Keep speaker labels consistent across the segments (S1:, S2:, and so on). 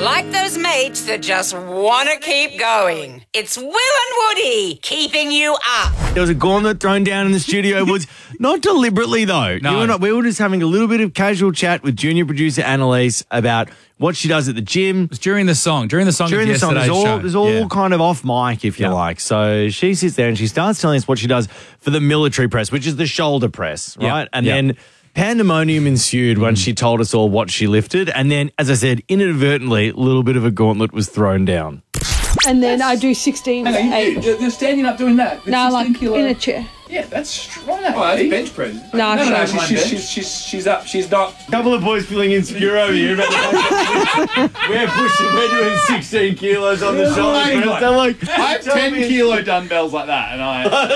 S1: Like those mates that just want to keep going. It's Will and Woody keeping you up.
S2: There was a gauntlet thrown down in the studio. Woods, not deliberately though.
S3: No.
S2: We were just having a little bit of casual chat with junior producer Annalise about what she does at the gym.
S3: It was during the song. During the song of yesterday's show.
S2: There's all kind of off mic, if you like. So she sits there and she starts telling us what she does for the military press, which is the shoulder press, right? And then pandemonium ensued when she told us all what she lifted. And then, as I said, inadvertently, a little bit of a gauntlet was thrown down.
S4: And then I do 16 8.
S5: You're standing up doing that.
S4: No, like in a chair.
S5: Yeah, that's strong.
S6: Oh, that's bench press.
S4: No,
S5: She's up. She's not.
S2: A couple of boys feeling insecure over here about the fact that we're doing 16 kilos on the shoulder press. They're like,
S6: I have 10 kilo dumbbells like that, and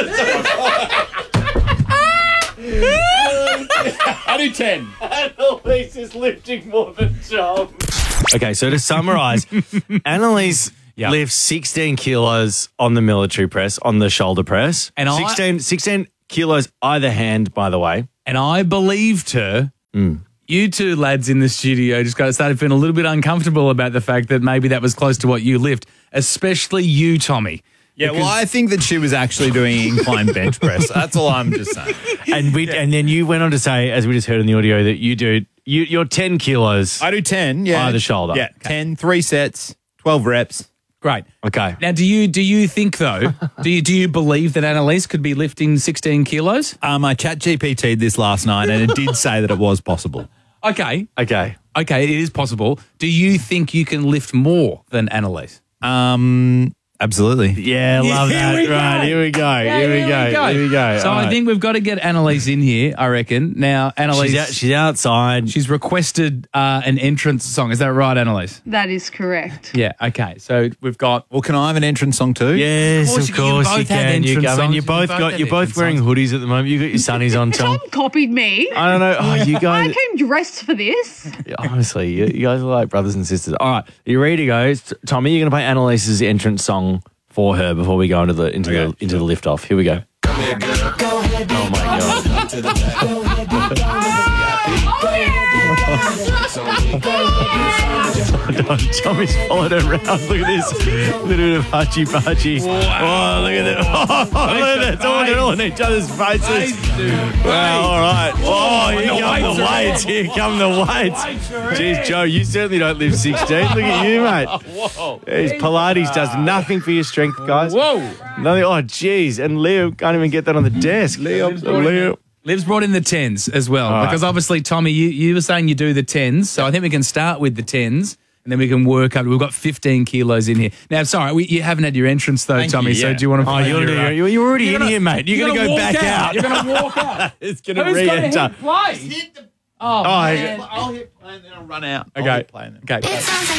S6: I do 10.
S2: Annalise is lifting more than John. Okay, so to summarise, Annalise lifts 16 kilos on the military press, on the shoulder press.
S3: And
S2: 16 kilos either hand, by the way.
S3: And I believed her. You two lads in the studio just started feeling a little bit uncomfortable about the fact that maybe that was close to what you lift, especially you, Tommy.
S6: Yeah, well, I think that she was actually doing incline bench press. That's all I'm just saying.
S2: And then you went on to say, as we just heard in the audio, that you're 10 kilos.
S6: I do 10, yeah.
S2: Either shoulder.
S6: Yeah, 10, 3 sets, 12 reps.
S3: Great.
S2: Okay.
S3: Now, do you think though? do you believe that Annalise could be lifting 16 kilos?
S6: I chat GPT'd this last night, and it did say that it was possible.
S3: Okay,
S2: Okay.
S3: it is possible. Do you think you can lift more than Annalise?
S6: Absolutely.
S2: Yeah, love that. Right, here we go. Here we go.
S3: So I think we've got to get Annalise in here, I reckon. Now, Annalise,
S2: she's outside.
S3: she's requested an entrance song. Is that right, Annalise?
S4: That is correct.
S3: Yeah, okay. So we've got...
S6: Well, can I have an entrance song too?
S2: Yes,
S3: Of
S2: of
S3: course
S2: course
S3: you
S2: you
S3: both have
S2: can.
S3: entrance
S2: I mean,
S3: songs.
S2: you're both wearing
S3: entrance
S2: hoodies at the moment. You got your sunnies on, Tom.
S4: Tom copied me.
S2: I don't know. Oh, you
S4: I
S2: guys.
S4: came dressed for this.
S2: Honestly, you guys are like brothers and sisters. All right, are you ready to go? Tommy, you're going to play Annalise's entrance song for her before we go into the lift off. Here we go. Oh my God. Tommy's followed her around. Look at this. Little bit of hachi-pachi. Wow. Oh, look at that. Oh, look at that. They're all in each other's faces. Wow, all right. Oh, here come the weights. Here come the weights. Jeez, Joe, you certainly don't live 16. Look at you, mate.
S3: Whoa.
S2: Pilates does nothing for your strength, guys.
S3: Whoa.
S2: Nothing. Oh, jeez. And Leo can't even get that on the desk. Leo.
S3: Liv's brought in the 10s as well,
S2: All
S3: because
S2: right.
S3: obviously, Tommy, you were saying you do the 10s, so I think we can start with the 10s, and then we can work up. We've got 15 kilos in here. Now, sorry, you haven't had your entrance, though,
S6: Thank
S3: Tommy,
S6: you,
S3: so
S6: yeah.
S3: do you want to
S2: Oh,
S3: play
S2: you're already in here, mate. You're going to go
S3: walk
S2: back out.
S3: You're going to walk out.
S2: It's going to
S3: Who's going to
S2: re-enter.
S3: hit play? Oh, man.
S6: I'll hit play and then I'll run out.
S3: Okay.
S6: I'll hit play and then.
S3: Okay.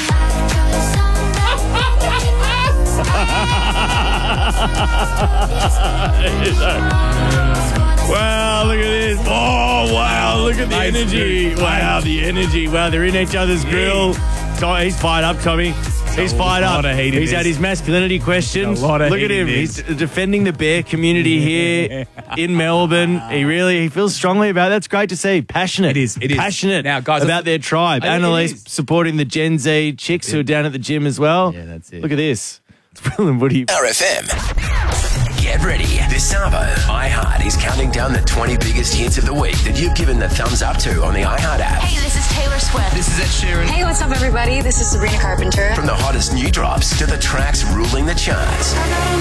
S2: Wow, look at this. Oh, wow, look at the
S3: Nice,
S2: energy.
S3: dude.
S2: Wow, the energy. Wow, they're in each other's grill. He's fired up, Tommy. He's fired up.
S3: lot of heat in
S2: He's
S3: this.
S2: had his masculinity questions.
S3: A lot of
S2: Look
S3: heat
S2: at him.
S3: in
S2: He's
S3: this.
S2: defending the bear community here in Melbourne. He feels strongly about it. That's great to see. Passionate.
S3: It is.
S2: Passionate
S3: Now, guys,
S2: about their tribe.
S3: I think it
S2: Annalise
S3: is.
S2: supporting the Gen Z chicks who are down at the gym as well.
S3: Yeah, that's it.
S2: Look at this. It's Will and Woody.
S7: RFM. Get ready. This Savo, iHeart is counting down the 20 biggest hits of the week that you've given the thumbs up to on the iHeart app.
S8: Hey, this is Taylor Swift.
S7: This is Ed Sheeran.
S8: Hey, what's up, everybody? This is Sabrina Carpenter.
S7: From the hottest new drops to the tracks ruling the charts.